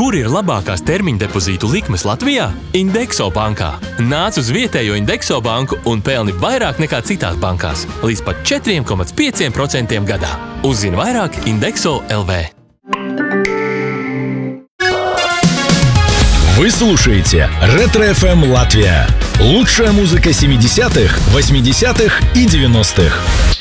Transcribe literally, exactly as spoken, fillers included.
Kur ir labākās termiņa depozītu likmes Latvijā? Indekso bankā. Nāc uz vietējo Indekso banku un pelni vairāk nekā citās bankās. Līdz pat četri komats pieci procenti gadā. Uzzini vairāk Indekso точка эл ви. Вы слушаете Ретро-эф эм Латвия. Лучшая музыка семидесятых, восьмидесятых и девяностых.